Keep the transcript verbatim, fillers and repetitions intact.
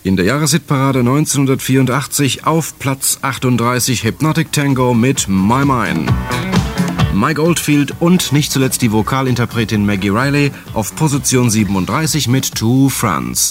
In der Jahreshitparade neunzehnhundertvierundachtzig auf Platz achtunddreißig Hypnotic Tango mit My Mine. Mike Oldfield und nicht zuletzt die Vokalinterpretin Maggie Riley auf Position siebenunddreißig mit Two Fronts.